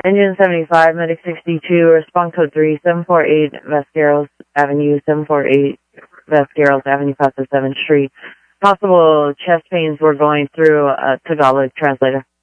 Engine 75, Medic 62, respond code 3, 748 Vasqueros Avenue, 748 Vasqueros Avenue, past the 7th Street. Possible chest pains were going through Tagalog translator.